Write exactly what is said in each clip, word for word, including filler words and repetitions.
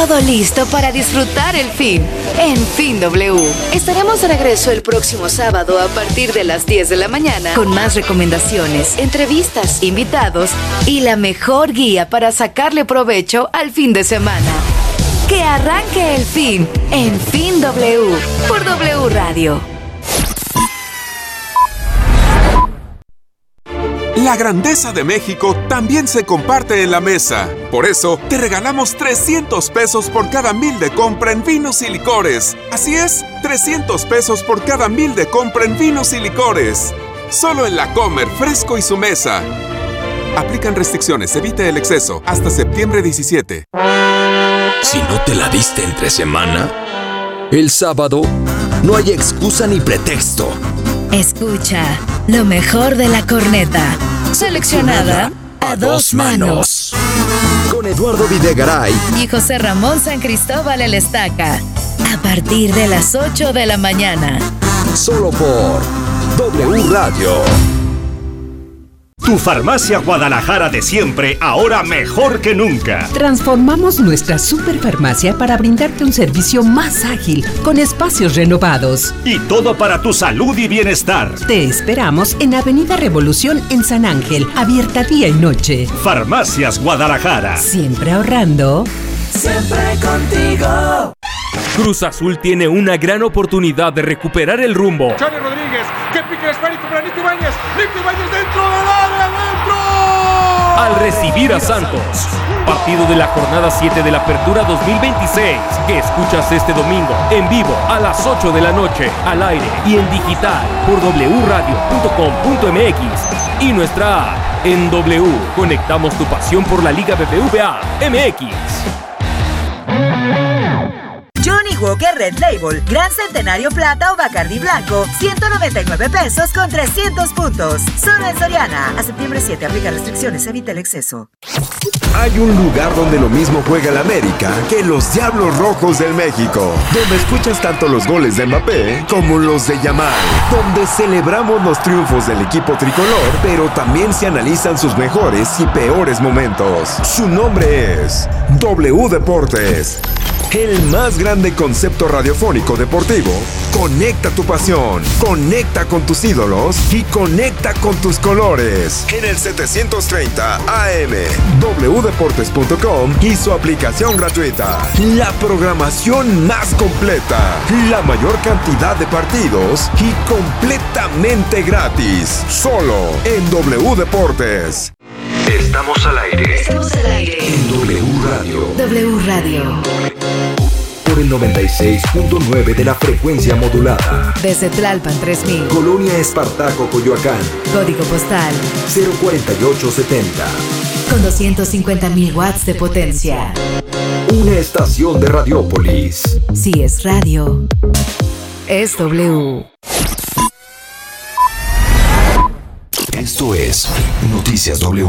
todo listo para disfrutar el fin. En Fin W. Estaremos de regreso el próximo sábado a partir de las diez de la mañana con más recomendaciones, entrevistas, invitados y la mejor guía para sacarle provecho al fin de semana. Que arranque el fin en Fin W por W Radio. La grandeza de México también se comparte en la mesa. Por eso, te regalamos trescientos pesos por cada mil de compra en vinos y licores. Así es, trescientos pesos por cada mil de compra en vinos y licores. Solo en La Comer, Fresco y Su Mesa. Aplican restricciones, evite el exceso. Hasta septiembre diecisiete. Si no te la diste entre semana, el sábado no hay excusa ni pretexto. Escucha lo mejor de la corneta, seleccionada a dos manos. Con Eduardo Videgaray y José Ramón San Cristóbal el Estaca, a partir de las ocho de la mañana. Solo por W Radio. Tu Farmacia Guadalajara de siempre, ahora mejor que nunca. Transformamos nuestra superfarmacia para brindarte un servicio más ágil, con espacios renovados. Y todo para tu salud y bienestar. Te esperamos en Avenida Revolución en San Ángel, abierta día y noche. Farmacias Guadalajara. Siempre ahorrando. Siempre contigo. Cruz Azul tiene una gran oportunidad de recuperar el rumbo. Charlie Rodríguez, que pique el esférico para Nico Ibáñez. Nico Ibáñez dentro del área, dentro. Al recibir a Santos. Partido de la jornada siete de la Apertura dos mil veintiséis. Que escuchas este domingo en vivo a las ocho de la noche, al aire y en digital por w radio punto com punto m x y nuestra app. En W conectamos tu pasión por la Liga B B V A M X. Johnny Walker Red Label, Gran Centenario Plata o Bacardi Blanco, ciento noventa y nueve pesos con trescientos puntos. Solo en Soriana. A septiembre siete, aplica restricciones, evita el exceso. Hay un lugar donde lo mismo juega el América que los Diablos Rojos del México, donde escuchas tanto los goles de Mbappé como los de Yamal, donde celebramos los triunfos del equipo tricolor, pero también se analizan sus mejores y peores momentos. Su nombre es W Deportes. El más grande concepto radiofónico deportivo. Conecta tu pasión, conecta con tus ídolos y conecta con tus colores. En el setecientos treinta A M, w deportes punto com y su aplicación gratuita. La programación más completa, la mayor cantidad de partidos y completamente gratis. Solo en W Deportes. Estamos al aire. Estamos al aire. En W Radio. W Radio. Por el noventa y seis punto nueve de la frecuencia modulada. Desde Tlalpan tres mil. Colonia Espartaco, Coyoacán. Código postal cero cuarenta y ocho setenta. Con doscientos cincuenta mil watts de potencia. Una estación de Radiópolis. Si es radio, es W. Esto es Noticias W.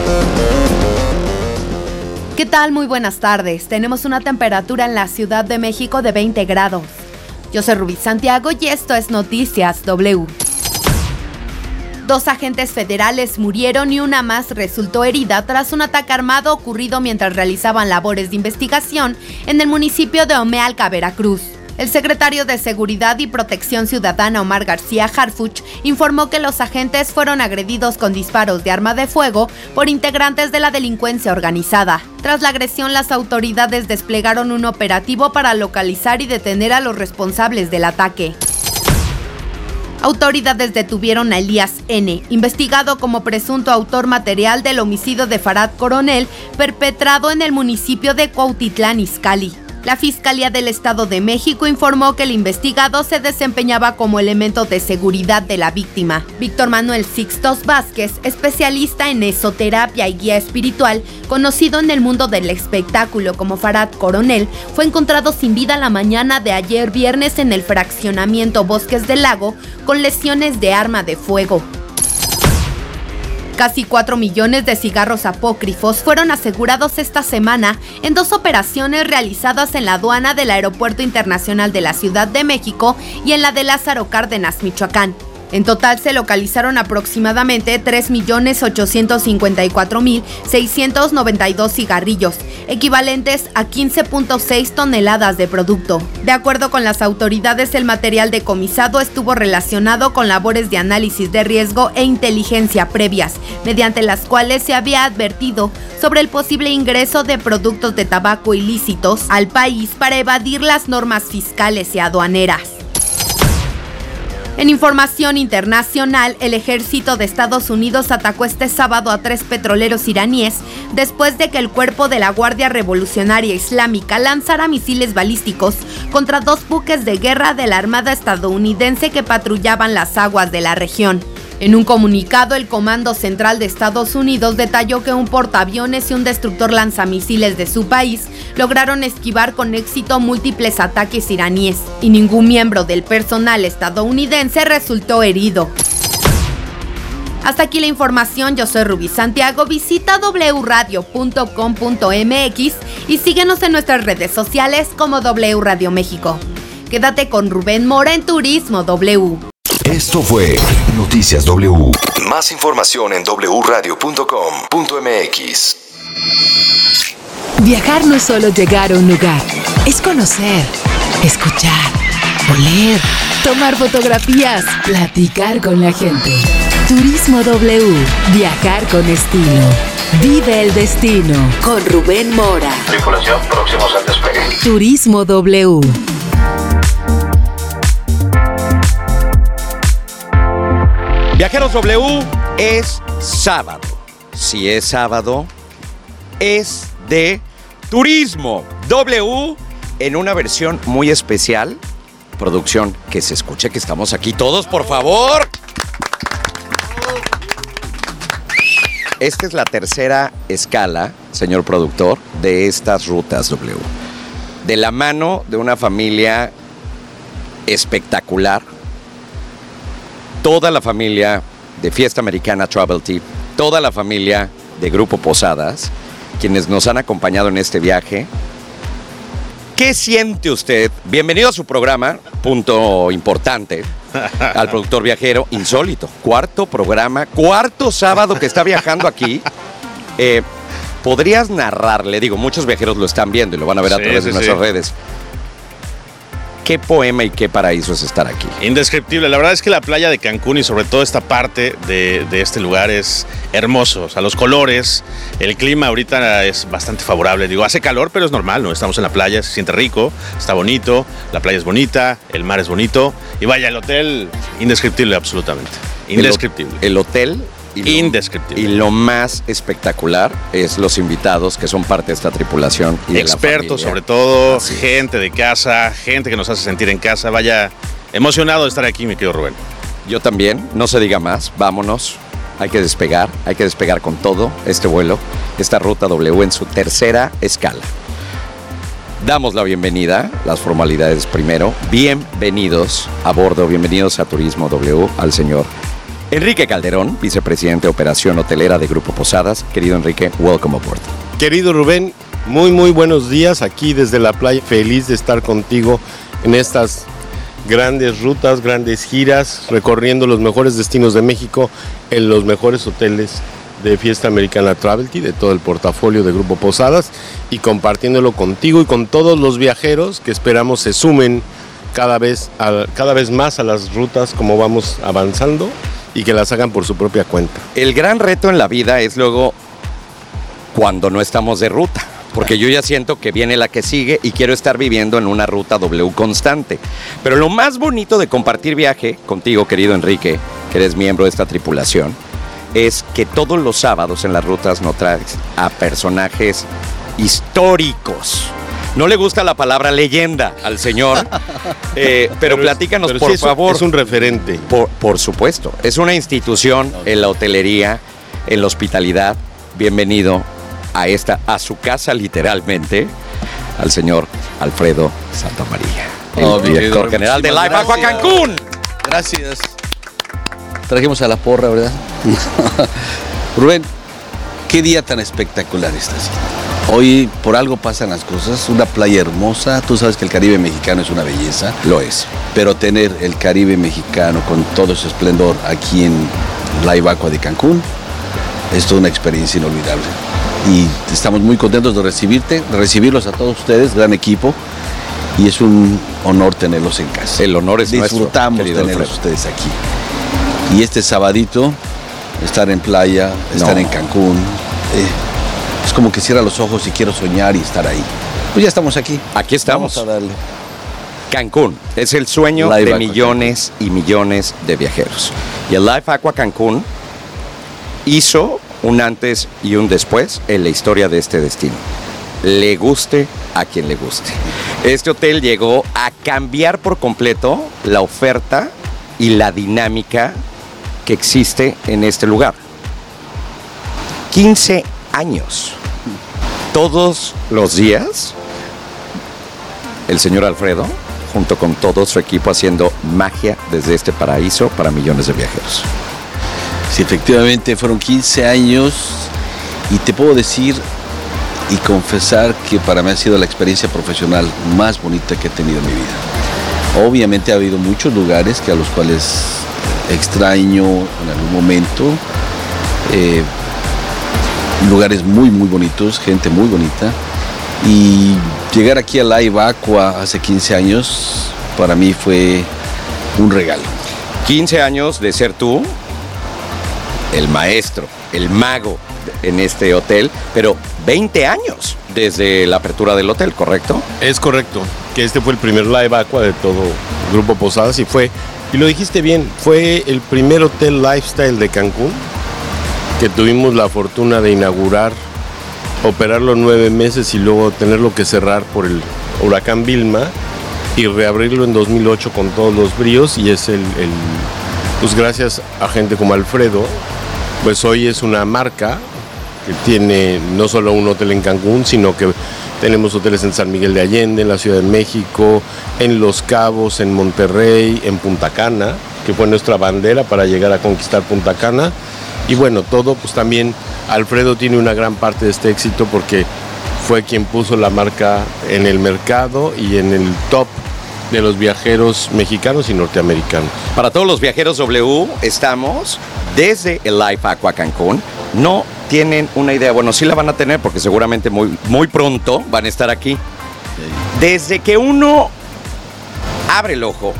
¿Qué tal? Muy buenas tardes. Tenemos una temperatura en la Ciudad de México de veinte grados. Yo soy Rubí Santiago y esto es Noticias W. Dos agentes federales murieron y una más resultó herida tras un ataque armado ocurrido mientras realizaban labores de investigación en el municipio de Omealca, Veracruz. El secretario de Seguridad y Protección Ciudadana, Omar García Harfuch, informó que los agentes fueron agredidos con disparos de arma de fuego por integrantes de la delincuencia organizada. Tras la agresión, las autoridades desplegaron un operativo para localizar y detener a los responsables del ataque. Autoridades detuvieron a Elías N., investigado como presunto autor material del homicidio de Farad Coronel, perpetrado en el municipio de Cuautitlán Izcalli. La Fiscalía del Estado de México informó que el investigado se desempeñaba como elemento de seguridad de la víctima. Víctor Manuel Sixtos Vázquez, especialista en esoterapia y guía espiritual, conocido en el mundo del espectáculo como Farad Coronel, fue encontrado sin vida la mañana de ayer viernes en el fraccionamiento Bosques del Lago con lesiones de arma de fuego. Casi cuatro millones de cigarros apócrifos fueron asegurados esta semana en dos operaciones realizadas en la aduana del Aeropuerto Internacional de la Ciudad de México y en la de Lázaro Cárdenas, Michoacán. En total se localizaron aproximadamente tres millones ochocientos cincuenta y cuatro mil seiscientos noventa y dos cigarrillos, equivalentes a quince punto seis toneladas de producto. De acuerdo con las autoridades, el material decomisado estuvo relacionado con labores de análisis de riesgo e inteligencia previas, mediante las cuales se había advertido sobre el posible ingreso de productos de tabaco ilícitos al país para evadir las normas fiscales y aduaneras. En información internacional, el ejército de Estados Unidos atacó este sábado a tres petroleros iraníes después de que el cuerpo de la Guardia Revolucionaria Islámica lanzara misiles balísticos contra dos buques de guerra de la Armada estadounidense que patrullaban las aguas de la región. En un comunicado, el Comando Central de Estados Unidos detalló que un portaaviones y un destructor lanzamisiles de su país lograron esquivar con éxito múltiples ataques iraníes y ningún miembro del personal estadounidense resultó herido. Hasta aquí la información, yo soy Rubí Santiago, visita doble u radio punto com punto m x y síguenos en nuestras redes sociales como W Radio México. Quédate con Rubén Mora en Turismo W. Esto fue Noticias W. Más información en doble u radio punto com punto m x. Viajar no es solo llegar a un lugar, es conocer, escuchar, oler, tomar fotografías, platicar con la gente. Turismo W. Viajar con estilo. Vive el destino con Rubén Mora. Tripulación, próximos al despegue. Turismo W. Viajeros W, es sábado. Si es sábado, es de Turismo W en una versión muy especial. Producción, que se escuche que estamos aquí todos, por favor. Esta es la tercera escala, señor productor, de estas rutas W. De la mano de una familia espectacular. Toda la familia de Fiesta Americana Travel Team, toda la familia de Grupo Posadas, quienes nos han acompañado en este viaje. ¿Qué siente usted? Bienvenido a su programa, punto importante, al productor viajero insólito. Cuarto programa, cuarto sábado que está viajando aquí. Eh, ¿Podrías narrarle? Digo, muchos viajeros lo están viendo y lo van a ver a sí, través sí, de nuestras sí. redes. ¿Qué poema y qué paraíso es estar aquí? Indescriptible. La verdad es que la playa de Cancún y sobre todo esta parte de, de este lugar es hermoso. O sea, los colores, el clima ahorita es bastante favorable. Digo, hace calor, pero es normal, ¿no? Estamos en la playa, se siente rico, está bonito, la playa es bonita, el mar es bonito. Y vaya, el hotel, indescriptible absolutamente. Indescriptible. El, el hotel... Y lo, indescriptible. Y lo más espectacular es los invitados que son parte de esta tripulación y de expertos, la sobre todo, así gente es. de casa, gente que nos hace sentir en casa. Vaya, emocionado de estar aquí, mi querido Rubén. Yo también, no se diga más, vámonos. Hay que despegar, hay que despegar con todo este vuelo, esta ruta W en su tercera escala. Damos la bienvenida, las formalidades primero. Bienvenidos a bordo, bienvenidos a Turismo W, al señor Enrique Calderón, vicepresidente de Operación Hotelera de Grupo Posadas. Querido Enrique, welcome aboard. Querido Rubén, muy muy buenos días aquí desde la playa. Feliz de estar contigo en estas grandes rutas, grandes giras, recorriendo los mejores destinos de México en los mejores hoteles de Fiesta Americana Travel Team, de todo el portafolio de Grupo Posadas, y compartiéndolo contigo y con todos los viajeros que esperamos se sumen cada vez, a, cada vez más a las rutas como vamos avanzando, y que las hagan por su propia cuenta. El gran reto en la vida es luego cuando no estamos de ruta, porque yo ya siento que viene la que sigue y quiero estar viviendo en una ruta W constante. Pero lo más bonito de compartir viaje contigo, querido Enrique, que eres miembro de esta tripulación, es que todos los sábados en las rutas nos traes a personajes históricos. No le gusta la palabra leyenda al señor, eh, pero, pero platícanos, pero por sí es, favor. Es un referente. Por, por supuesto, es una institución en la hotelería, en la hospitalidad. Bienvenido a esta, a su casa literalmente, al señor Alfredo Santamaría, el oh, director general de Life Aqua Cancún. Gracias. Trajimos a la porra, ¿verdad? Rubén, qué día tan espectacular estás. Hoy por algo pasan las cosas, una playa hermosa, tú sabes que el Caribe mexicano es una belleza. Lo es. Pero tener el Caribe mexicano con todo su esplendor aquí en Live Aqua de Cancún es toda una experiencia inolvidable. Y estamos muy contentos de recibirte, de recibirlos a todos ustedes, gran equipo. Y es un honor tenerlos en casa. El honor es nuestro. Disfrutamos tenerlos ustedes aquí. Y este sabadito, estar en playa, estar no. en Cancún, eh, es como que cierra los ojos y quiero soñar y estar ahí. Pues ya estamos aquí. Aquí estamos. Vamos a darle. Cancún es el sueño Live de Aqua millones Cancún. y millones de viajeros. Y el Live Aqua Cancún hizo un antes y un después en la historia de este destino. Le guste a quien le guste. Este hotel llegó a cambiar por completo la oferta y la dinámica que existe en este lugar. quince años. Todos los días, el señor Alfredo, junto con todo su equipo, haciendo magia desde este paraíso para millones de viajeros. Sí, efectivamente, fueron quince años y te puedo decir y confesar que para mí ha sido la experiencia profesional más bonita que he tenido en mi vida. Obviamente ha habido muchos lugares que a los cuales extraño en algún momento, eh, lugares muy muy bonitos, gente muy bonita, y llegar aquí a Live Aqua hace quince años para mí fue un regalo. quince años de ser tú el maestro, el mago en este hotel, pero veinte años desde la apertura del hotel, ¿correcto? Es correcto, que este fue el primer Live Aqua de todo el Grupo Posadas y fue, y lo dijiste bien, fue el primer hotel lifestyle de Cancún que tuvimos la fortuna de inaugurar, operarlo nueve meses y luego tenerlo que cerrar por el huracán Vilma y reabrirlo en dos mil ocho con todos los bríos, y es el, el pues gracias a gente como Alfredo, pues hoy es una marca que tiene no solo un hotel en Cancún, sino que tenemos hoteles en San Miguel de Allende, en la Ciudad de México, en Los Cabos, en Monterrey, en Punta Cana, que fue nuestra bandera para llegar a conquistar Punta Cana. Y bueno, todo, pues también Alfredo tiene una gran parte de este éxito porque fue quien puso la marca en el mercado y en el top de los viajeros mexicanos y norteamericanos. Para todos los viajeros W, estamos desde el Live Aqua Cancún. No tienen una idea, bueno, sí la van a tener porque seguramente muy, muy pronto van a estar aquí. Desde que uno abre el ojo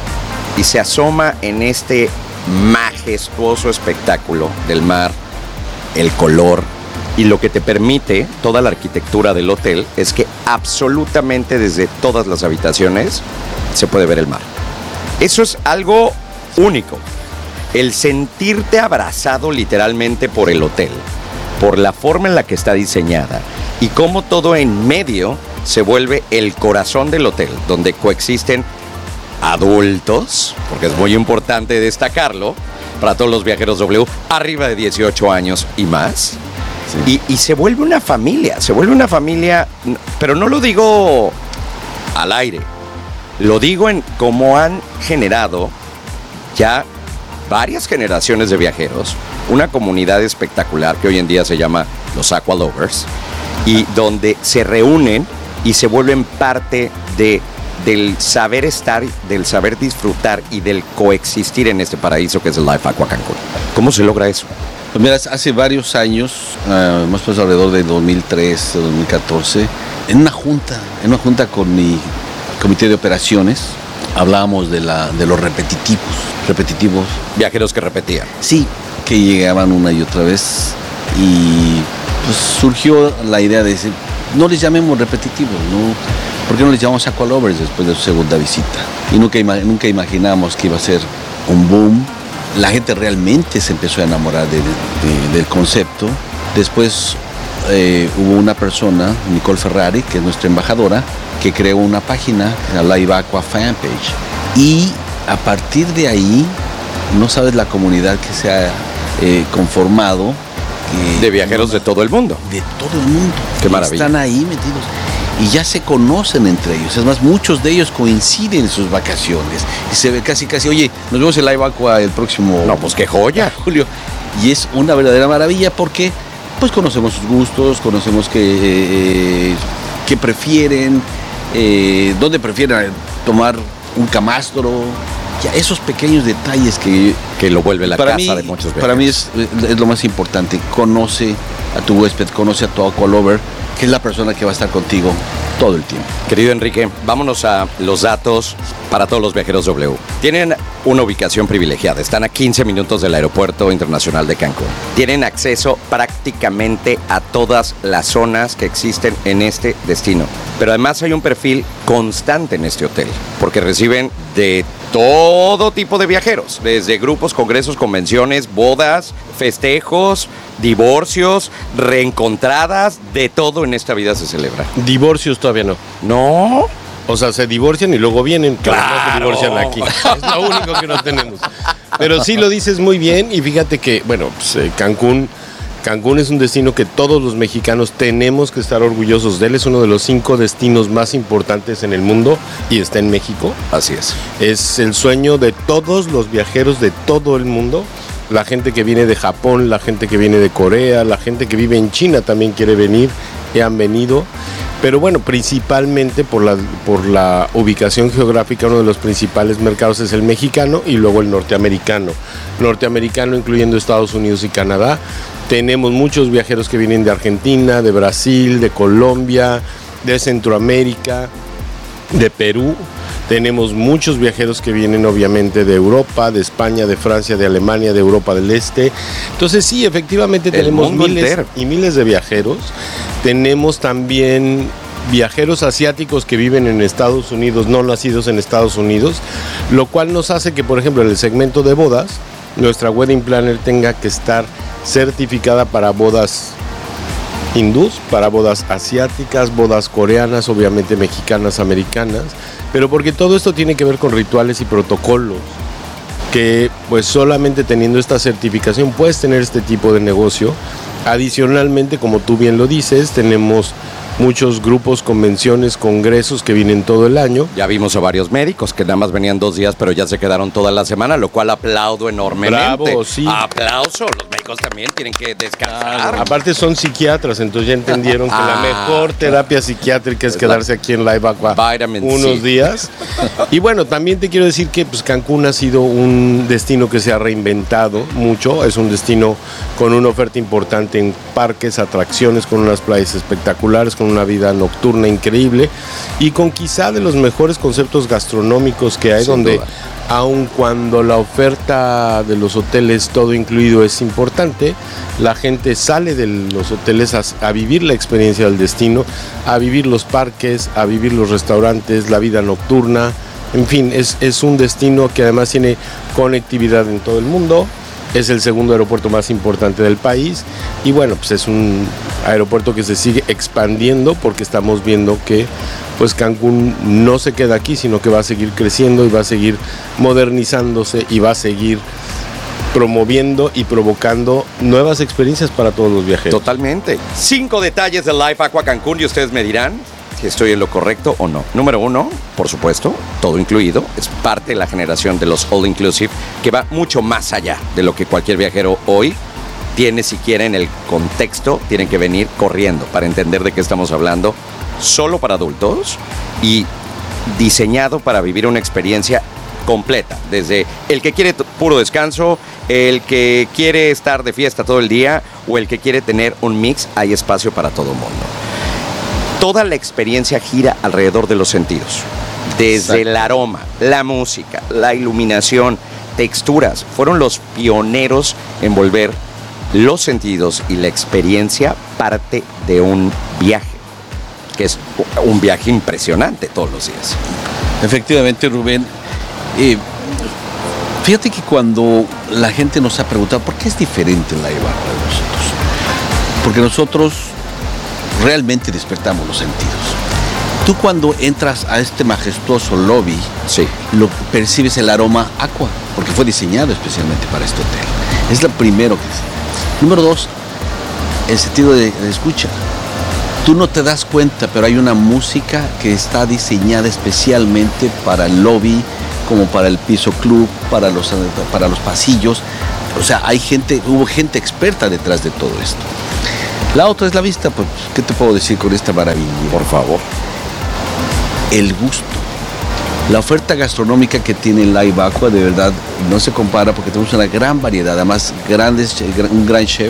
y se asoma en este majestuoso espectáculo del mar, el color y lo que te permite toda la arquitectura del hotel es que absolutamente desde todas las habitaciones se puede ver el mar. Eso es algo único. El sentirte abrazado literalmente por el hotel, por la forma en la que está diseñada y cómo todo en medio se vuelve el corazón del hotel, donde coexisten adultos, porque es muy importante destacarlo, para todos los viajeros W, arriba de dieciocho años y más. Sí. Y, y se vuelve una familia, se vuelve una familia, pero no lo digo al aire, lo digo en cómo han generado ya varias generaciones de viajeros, una comunidad espectacular que hoy en día se llama los Aqua Lovers, y donde se reúnen y se vuelven parte de, del saber estar, del saber disfrutar y del coexistir en este paraíso que es el Live Aqua Cancún. ¿Cómo se logra eso? Pues mira, hace varios años, uh, más pues alrededor de dos mil trece, dos mil catorce, en una junta, en una junta con mi comité de operaciones, hablábamos de, la, de los repetitivos, repetitivos. Viajeros que repetían. Sí, que llegaban una y otra vez y pues surgió la idea de decir, no les llamemos repetitivos, ¿no? ¿Por qué no les llamamos Aqua Lovers después de su segunda visita? Y nunca, nunca imaginamos que iba a ser un boom. La gente realmente se empezó a enamorar de, de, del concepto. Después eh, hubo una persona, Nicole Ferrari, que es nuestra embajadora, que creó una página, la Live Aqua Fanpage. Y a partir de ahí, no sabes la comunidad que se ha eh, conformado. Eh, de viajeros de todo el mundo. De todo el mundo. Qué maravilla. Están ahí metidos. Y ya se conocen entre ellos. Es más, muchos de ellos coinciden en sus vacaciones. Y se ve casi, casi, oye, nos vemos en Live Aqua el próximo... No, pues qué joya. Julio. Y es una verdadera maravilla porque pues conocemos sus gustos, conocemos qué eh, qué prefieren, eh, dónde prefieren tomar un camastro, ya esos pequeños detalles que, que lo vuelve la para casa mí, de muchos viajeros. Para mí es, es lo más importante. Conoce a tu huésped, conoce a tu Aqualover, que es la persona que va a estar contigo todo el tiempo. Querido Enrique, vámonos a los datos para todos los viajeros W. Tienen una ubicación privilegiada, están a quince minutos del Aeropuerto Internacional de Cancún. Tienen acceso prácticamente a todas las zonas que existen en este destino. Pero además hay un perfil constante en este hotel, porque reciben de todo tipo de viajeros, desde grupos, congresos, convenciones, bodas, festejos, divorcios, reencontradas, de todo en esta vida se celebra. Divorcios todavía no. ¿No? O sea, se divorcian y luego vienen, pero ¡claro! No se divorcian aquí. Es lo único que no tenemos. Pero sí lo dices muy bien y fíjate que, bueno, pues, eh, Cancún, Cancún es un destino que todos los mexicanos tenemos que estar orgullosos de él. Es uno de los cinco destinos más importantes en el mundo y está en México. Así es. Es el sueño de todos los viajeros de todo el mundo. La gente que viene de Japón, la gente que viene de Corea, la gente que vive en China también quiere venir y han venido. Pero bueno, principalmente por la, por la ubicación geográfica, uno de los principales mercados es el mexicano y luego el norteamericano. Norteamericano incluyendo Estados Unidos y Canadá. Tenemos muchos viajeros que vienen de Argentina, de Brasil, de Colombia, de Centroamérica, de Perú. Tenemos muchos viajeros que vienen obviamente de Europa, de España, de Francia, de Alemania, de Europa del Este. Entonces sí, efectivamente El tenemos mundo miles entero. y miles de viajeros. Tenemos también viajeros asiáticos que viven en Estados Unidos, no nacidos en Estados Unidos, lo cual nos hace que, por ejemplo, en el segmento de bodas, nuestra wedding planner tenga que estar certificada para bodas hindús, para bodas asiáticas, bodas coreanas, obviamente mexicanas, americanas, pero porque todo esto tiene que ver con rituales y protocolos, que pues solamente teniendo esta certificación puedes tener este tipo de negocio. Adicionalmente, como tú bien lo dices, tenemos muchos grupos, convenciones, congresos que vienen todo el año. Ya vimos a varios médicos que nada más venían dos días, pero ya se quedaron toda la semana, lo cual aplaudo enormemente. Bravo, sí. Aplauso, los médicos también tienen que descansar. Aparte son psiquiatras, entonces ya entendieron que Ah. la mejor terapia psiquiátrica es quedarse aquí en Live Aqua Vitamin unos C. días. Y bueno, también te quiero decir que pues, Cancún ha sido un destino que se ha reinventado mucho. Es un destino con una oferta importante en parques, atracciones, con unas playas espectaculares, con una vida nocturna increíble y con quizá de los mejores conceptos gastronómicos que hay, Sin donde duda. aun cuando la oferta de los hoteles todo incluido es importante, la gente sale de los hoteles a, a vivir la experiencia del destino, a vivir los parques, a vivir los restaurantes, la vida nocturna. En fin, es, es un destino que además tiene conectividad en todo el mundo. Es el segundo aeropuerto más importante del país y bueno, pues es un aeropuerto que se sigue expandiendo porque estamos viendo que pues Cancún no se queda aquí, sino que va a seguir creciendo y va a seguir modernizándose y va a seguir promoviendo y provocando nuevas experiencias para todos los viajeros. Totalmente. Cinco detalles del Live Aqua Cancún y ustedes me dirán si estoy en lo correcto o no. Número uno, por supuesto, todo incluido. Es parte de la generación de los All Inclusive, que va mucho más allá de lo que cualquier viajero hoy tiene siquiera en el contexto. Tienen que venir corriendo para entender de qué estamos hablando. Solo para adultos y diseñado para vivir una experiencia completa. Desde el que quiere t- puro descanso, el que quiere estar de fiesta todo el día o el que quiere tener un mix, hay espacio para todo el mundo. Toda la experiencia gira alrededor de los sentidos. Desde Exacto. el aroma, la música, la iluminación, texturas. Fueron los pioneros en volver los sentidos y la experiencia parte de un viaje, que es un viaje impresionante todos los días. Efectivamente, Rubén. Eh, fíjate que cuando la gente nos ha preguntado por qué es diferente la Ibarra de nosotros, porque nosotros realmente despertamos los sentidos. Tú cuando entras a este majestuoso lobby, sí, lo percibes el aroma aqua, porque fue diseñado especialmente para este hotel. Es lo primero que es. Número dos, el sentido de, de escucha. Tú no te das cuenta, pero hay una música que está diseñada especialmente para el lobby, como para el piso club, para los, para los pasillos. O sea, hay gente, hubo gente experta detrás de todo esto. La otra es la vista, pues, ¿qué te puedo decir con esta maravilla? Por favor. El gusto. La oferta gastronómica que tiene Live Aqua de verdad no se compara porque tenemos una gran variedad, además grandes, un gran chef